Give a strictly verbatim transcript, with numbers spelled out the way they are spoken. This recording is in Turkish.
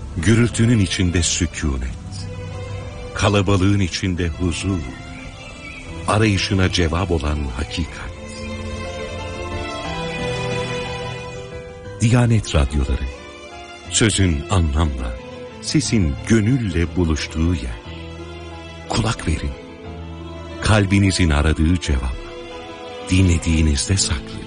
Gürültünün içinde sükûnet, kalabalığın içinde huzur, arayışına cevap olan hakikat. Diyanet Radyoları, sözün anlamla, sesin gönülle buluştuğu yer. Kulak verin, kalbinizin aradığı cevap, dinlediğinizde saklı.